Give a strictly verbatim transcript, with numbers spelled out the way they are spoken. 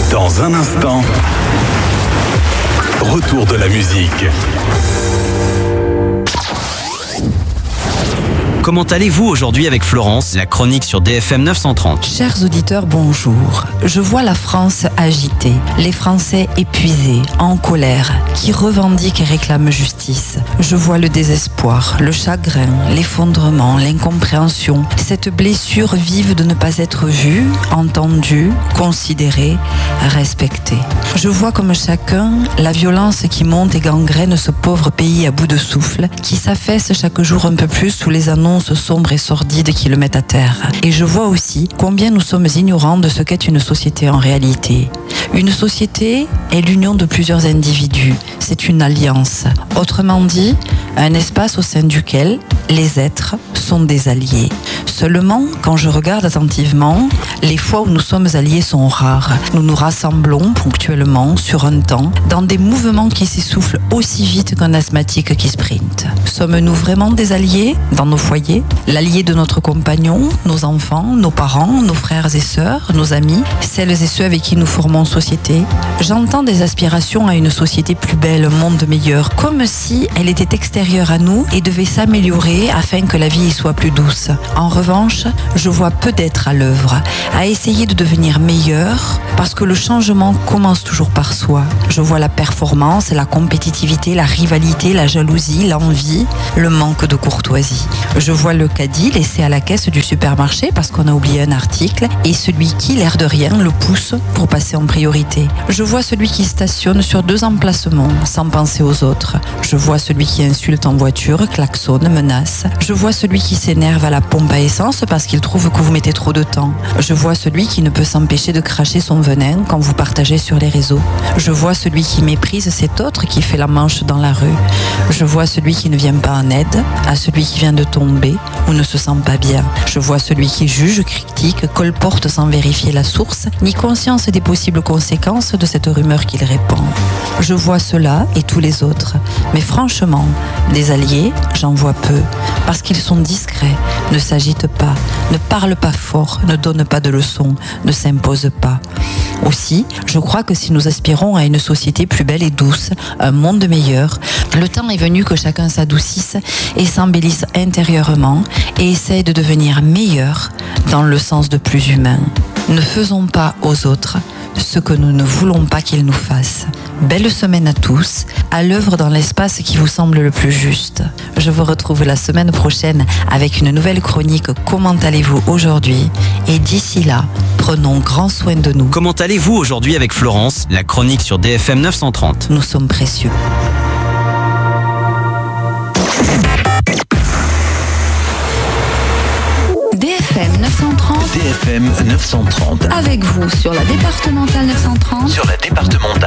Dans un instant, retour de la musique. Comment allez-vous aujourd'hui avec Florence, la chronique sur D F M neuf cent trente? Chers auditeurs, bonjour. Je vois la France agitée, les Français épuisés, en colère, qui revendiquent et réclament justice. Je vois le désespoir, le chagrin, l'effondrement, l'incompréhension, cette blessure vive de ne pas être vue, entendue, considérée, respectée. Je vois comme chacun la violence qui monte et gangrène ce pauvre pays à bout de souffle, qui s'affaisse chaque jour un peu plus sous les annonces sombres et sordides qui le mettent à terre. Et je vois aussi combien nous sommes ignorants de ce qu'est une société en réalité. Une société est l'union de plusieurs individus. C'est une alliance. Autrement dit, un espace au sein duquel les êtres sont des alliés. Seulement, quand je regarde attentivement, les fois où nous sommes alliés sont rares. Nous nous rassemblons ponctuellement sur un temps dans des mouvements qui s'essoufflent aussi vite qu'un asthmatique qui sprinte. Sommes-nous vraiment des alliés dans nos foyers? L'allié de notre compagnon, nos enfants, nos parents, nos frères et sœurs, nos amis, celles et ceux avec qui nous formons société? J'entends des aspirations à une société plus belle, un monde meilleur, comme si elle était extérieure à nous et devait s'améliorer afin que la vie y soit plus douce. En revanche, je vois peu d'êtres à l'œuvre, à essayer de devenir meilleur, parce que le changement commence toujours par soi. Je vois la performance, la compétitivité, la rivalité, la jalousie, l'envie, le manque de courtoisie. Je vois le caddie laissé à la caisse du supermarché parce qu'on a oublié un article et celui qui, l'air de rien, le pousse pour passer en priorité. Je vois celui qui stationne sur deux emplacements sans penser aux autres. Je vois celui qui insulte en voiture, klaxonne, menace. Je vois celui qui s'énerve à la pompe à essence parce qu'il trouve que vous mettez trop de temps. Je vois celui qui ne peut s'empêcher de cracher son venin quand vous partagez sur les réseaux. Je vois celui qui méprise cet autre qui fait la manche dans la rue. Je vois celui qui ne vient pas en aide à celui qui vient de tomber ou ne se sent pas bien. Je vois celui qui juge, critique, colporte sans vérifier la source, ni conscience des possibles conséquences de cette rumeur qu'il répand. Je vois cela et tous les autres. Mais franchement, des alliés, j'en vois peu, parce qu'ils sont discrets, ne s'agitent pas, ne parlent pas fort, ne donnent pas de leçons, ne s'imposent pas. Aussi, je crois que si nous aspirons à une société plus belle et douce, un monde meilleur, le temps est venu que chacun s'adoucisse et s'embellisse intérieurement et essaye de devenir meilleur dans le sens de plus humain. Ne faisons pas aux autres ce que nous ne voulons pas qu'ils nous fassent. Belle semaine à tous, à l'œuvre dans l'espace qui vous semble le plus juste. Je vous retrouve la semaine prochaine avec une nouvelle chronique Comment allez-vous aujourd'hui? Et d'ici là, prenons grand soin de nous. Comment allez-vous aujourd'hui avec Florence, la chronique sur D F M neuf cent trente? Nous sommes précieux. D F M neuf cent trente D F M neuf cent trente. avec vous sur la départementale neuf cent trente. Sur la départementale